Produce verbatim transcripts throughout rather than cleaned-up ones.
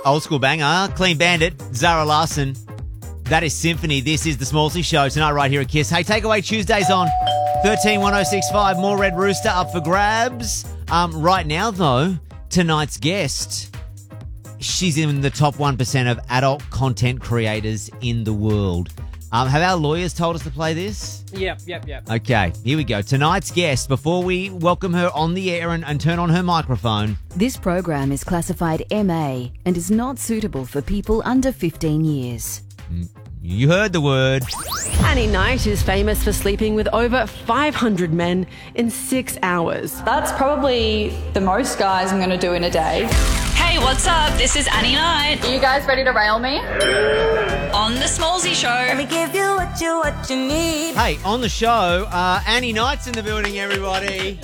Old school banger. Clean Bandit, Zara Larson. That is Symphony. This is the Smallsy Show tonight right here at Kiss. Hey, Takeaway Tuesdays on thirteen one oh six five. More Red Rooster up for grabs. Um, right now, though, tonight's guest, she's in the top one percent of adult content creators in the world. Um, have our lawyers told us to play this? Yep, yep, yep. Okay, here we go. Tonight's guest, before we welcome her on the air and, and turn on her microphone. This program is classified M A and is not suitable for people under fifteen years. You heard the word. Annie Knight is famous for sleeping with over five hundred men in six hours. That's probably the most guys I'm going to do in a day. Hey, what's up? This is Annie Knight. Are you guys ready to rail me? On the Smallsy Show. Let me give you what you, what you need. Hey, on the show, uh, Annie Knight's in the building, everybody.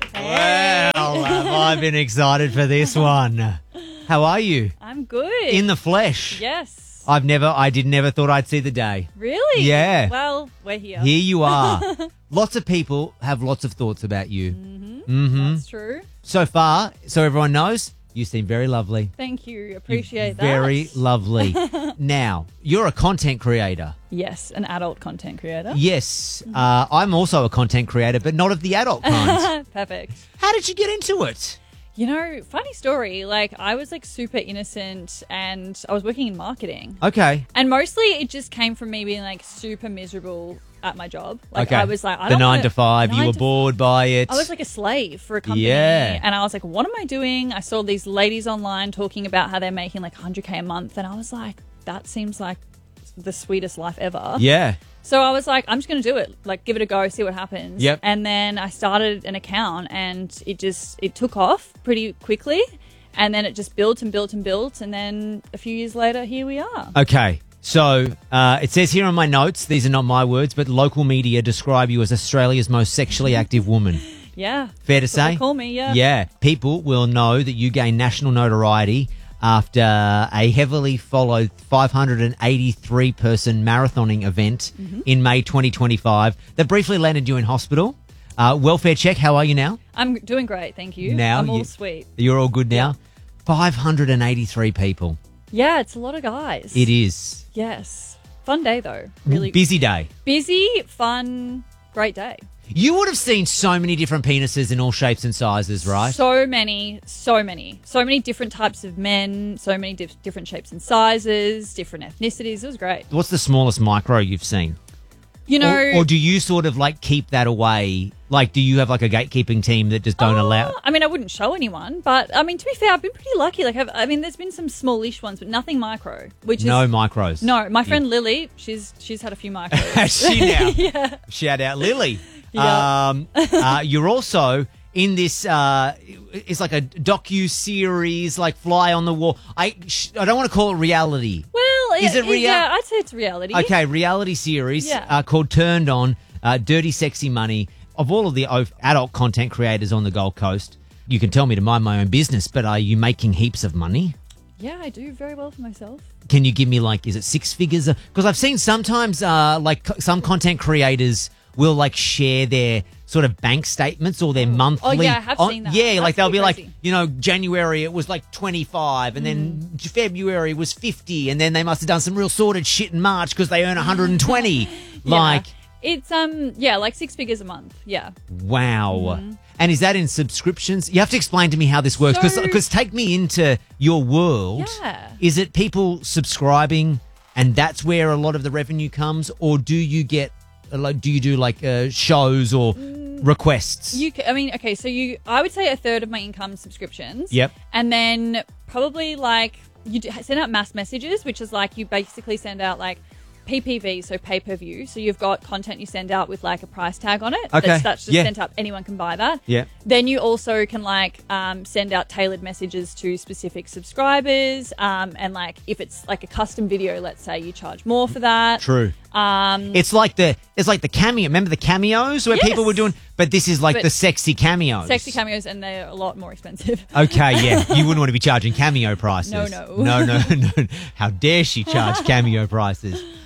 Hey. Well, have I been excited for this one. How are you? I'm good. In the flesh. Yes. I've never, I did never thought I'd see the day. Really? Yeah. Well, we're here. Here you are. Lots of people have lots of thoughts about you. Mm-hmm. Mm-hmm. That's true. So far, so everyone knows, you seem very lovely. Thank you. Appreciate You're that. Very lovely. Now, you're a content creator. Yes, an adult content creator. Yes. Uh, I'm also a content creator, but not of the adult kind. Perfect. How did you get into it? You know, funny story. Like, I was like super innocent and I was working in marketing. Okay. And mostly it just came from me being like super miserable at my job. Like, okay. I was like, I the don't nine wanna, to five, nine you were to bored by it. I was like a slave for a company. Yeah. And I was like, what am I doing? I saw these ladies online talking about how they're making like one hundred K a month. And I was like, that seems like the sweetest life ever. Yeah. So I was like, I'm just going to do it. Like, give it a go, see what happens. Yep. And then I started an account and it just, it took off pretty quickly. And then it just built and built and built. And then a few years later, here we are. Okay. So uh, it says here on my notes, these are not my words, but local media describe you as Australia's most sexually active woman. Yeah. Fair to That's what say? they call me, yeah. Yeah. People will know that you gained national notoriety after a heavily followed five hundred eighty-three person marathoning event mm-hmm. in May twenty twenty-five that briefly landed you in hospital. Uh, welfare check, how are you now? I'm doing great, thank you. Now I'm all you, sweet. You're all good now? Yeah. five hundred eighty-three people. Yeah, it's a lot of guys. It is. Yes. Fun day, though. Really busy day. Busy, fun, great day. You would have seen so many different penises in all shapes and sizes, right? So many, so many. So many different types of men, so many dif- different shapes and sizes, different ethnicities. It was great. What's the smallest micro you've seen? You know... Or, or do you sort of like keep that away? Like, do you have like a gatekeeping team that just don't uh, allow... I mean, I wouldn't show anyone, but I mean, to be fair, I've been pretty lucky. Like, I've, I mean, there's been some smallish ones, but nothing micro, which No is... micros. No, my friend Lily, she's she's had a few micros. Has she now? Yeah. Shout out Lily. Yeah. Um, uh, you're also in this, uh, it's like a docu-series, like Fly on the Wall. I, sh- I don't want to call it reality. Well, Is it real? Yeah, I'd say it's reality. Okay, reality series Yeah. uh, called Turned On, uh, Dirty Sexy Money. Of all of the o- adult content creators on the Gold Coast, you can tell me to mind my own business, but are you making heaps of money? Yeah, I do very well for myself. Can you give me like, is it six figures? Because I've seen sometimes uh, like co- some content creators will like share their sort of bank statements or their monthly. Oh, yeah, I have on- seen that. Yeah, That's like they'll be pretty like, crazy. you know, January it was like twenty-five and then February was fifty and then they must have done some real sorted shit in March because they earn one hundred twenty. Like, Yeah. It's, um, yeah, like six figures a month. Yeah. wow. And is that in subscriptions? You have to explain to me how this works because So- take me into your world. Yeah. Is it people subscribing and that's where a lot of the revenue comes, or do you get like do you do like uh, shows or requests? You, ca- I mean, okay, so you, I would say a third of my income is subscriptions. Yep. And then probably like you d- send out mass messages, which is like you basically send out like P P V, so pay per view. So you've got content you send out with like a price tag on it. Okay. That's, that's just Yeah. sent up. Anyone can buy that. Yeah. Then you also can like um, send out tailored messages to specific subscribers. Um, and like if it's like a custom video, let's say you charge more for that. True. Um, It's like the it's like the cameo. Remember the cameos where Yes. people were doing, but this is like But the sexy cameos. sexy cameos, and they're a lot more expensive. Okay, yeah. You wouldn't want to be charging cameo prices. No, no. No, no, no. How dare she charge cameo prices?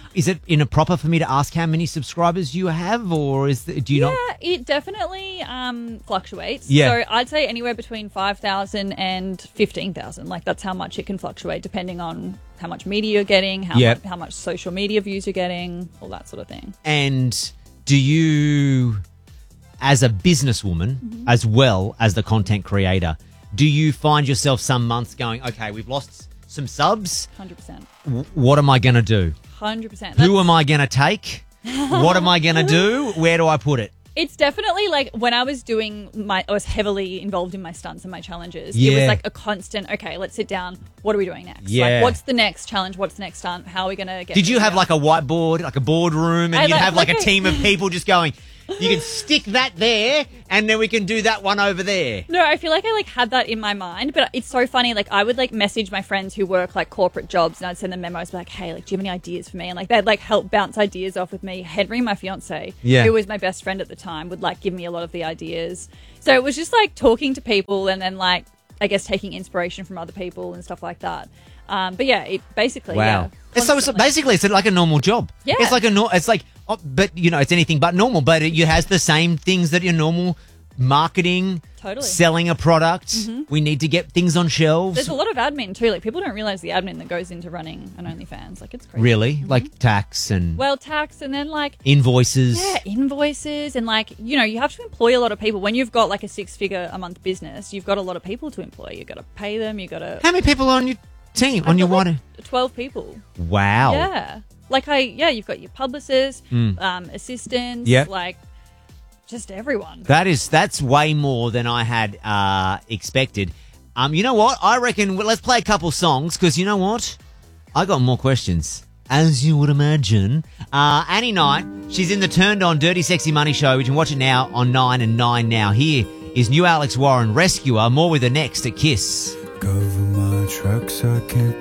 is it improper for me to ask how many subscribers you have, or is the, do you yeah, not? Yeah, it definitely um, fluctuates. Yeah. So I'd say anywhere between five thousand and fifteen thousand. Like, that's how much it can fluctuate depending on how much media you're getting, how, Yep. much, how much social media views you're getting, all that sort of thing. And do you, as a businesswoman, Mm-hmm. as well as the content creator, do you find yourself some months going, okay, we've lost some subs. one hundred percent. W- what am I going to do? one hundred percent. Who am I going to take? What am I going to do? Where do I put it? It's definitely like when I was doing my, I was heavily involved in my stunts and my challenges. It Yeah. was like a constant, okay, let's sit down. What are we doing next? Yeah. Like, what's the next challenge? What's the next stunt? How are we going to get Did you have here? like a whiteboard, like a boardroom, and I you'd like- have like, like a a- team of people just going, you can stick that there, and then we can do that one over there? No, I feel like I like had that in my mind, but it's so funny. Like, I would like message my friends who work like corporate jobs, and I'd send them memos like, "Hey, like, do you have any ideas for me?" And like they'd like help bounce ideas off with me. Henry, my fiance, Yeah. who was my best friend at the time, would like give me a lot of the ideas. So it was just like talking to people, and then like I guess taking inspiration from other people and stuff like that. Um, but yeah, it basically Wow. yeah, It's so, so constantly. basically, it's like a normal job. Yeah. It's like a no, It's like, oh, but you know, it's anything but normal. But it, it has the same things that your normal marketing, Totally. selling a product. Mhm. We need to get things on shelves. There's a lot of admin too. Like, people don't realize the admin that goes into running an OnlyFans. Like, it's crazy. Really, like tax and Well, tax, and then like invoices. Yeah, invoices, and like, you know, you have to employ a lot of people. When you've got like a six figure a month business, you've got a lot of people to employ. You've got to pay them, you've got to. How many people are on your team? On I've your got, water? like, twelve people. Wow. Yeah. Like, I, yeah, you've got your publicists, Mm. um, assistants, Yep. like, just everyone. That is that's way more than I had uh, expected. Um, you know what? I reckon well, let's play a couple songs because you know what? I got more questions, as you would imagine. Uh, Annie Knight, she's in the Turned On Dirty Sexy Money show. You can watch it now on Nine and Nine Now. Here is new Alex Warren, Rescuer. More with the next at Kiss. Cover my tracks, I can't